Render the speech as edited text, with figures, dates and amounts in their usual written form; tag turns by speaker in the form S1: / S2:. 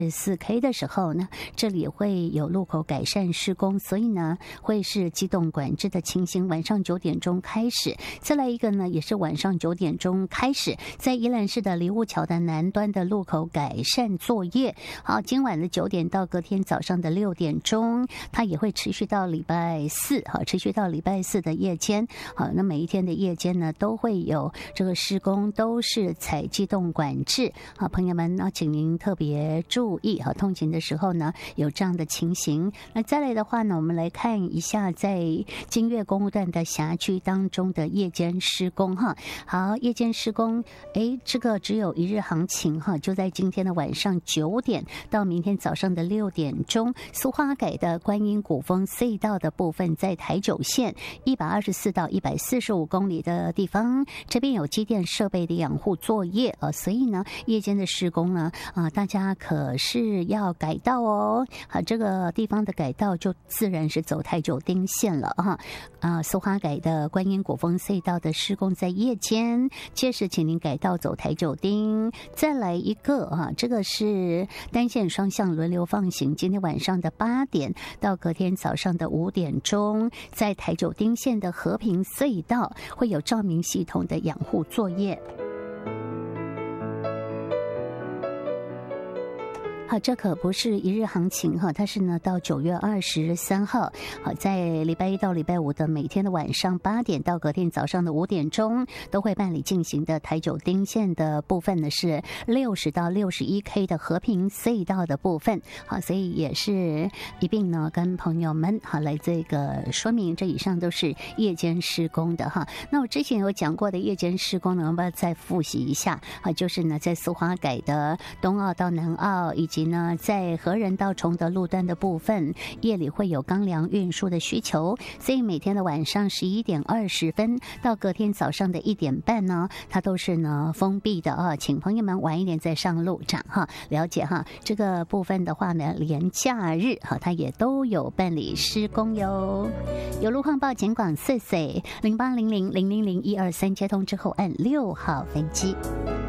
S1: 4K 的时候呢，这里会有路口改善施工，所以呢会是机动管制的情形。晚上9点钟开始，再来一个呢，也是晚上9点钟开始，在宜兰市的梨雾桥的南端的路口改善作业。好，今晚的9点到隔天早上的6点钟，它也会持续到礼拜4，好，持续到礼拜4的夜间。好，那每一天的夜间呢，都会有这个施工，都是采机动管制。好，朋友们，那请您特别注意哈，通勤的时候呢有这样的情形。那再来的话呢，我们来看一下在金岳公路段的辖区当中的夜间施工哈。好，夜间施工，这个只有一日行情哈，就在今天的晚上9点到明天早上的6点钟，苏花改的观音古峰隧道的部分，在台九线124到145公里的地方，这边有机电设备的养护作业所以呢，夜间的施工呢，大家可是要改道哦。好，这个地方的改道就自然是走台九丁线了哈。苏花改的观音古峰隧道的施工在夜间，届时请您改道走台九丁。再来一个这个是单线双向轮流放行，今天晚上的8点到隔天早上的5点钟，在台九丁线的和平隧道会有照明系统的养护作业。好，这可不是一日行情哈，它是呢到9月23号，好，在礼拜1到礼拜5的每天的晚上8点到隔天早上的5点钟都会办理进行的。台九丁线的部分呢是60到61K 的和平隧道的部分，好，所以也是一并呢跟朋友们好来这个说明，这以上都是夜间施工的哈。那我之前有讲过的夜间施工呢，我们再复习一下就是呢在苏花改的东澳到南澳，以及呢在和仁到崇德路段的部分，夜里会有钢梁运输的需求，所以每天的晚上11点20分到隔天早上的1点半呢，它都是呢封闭的请朋友们晚一点再上路长了解这个部分的话呢，连假日它也都有办理施工哟。有路况报警广400800000123接通之后按6号分机。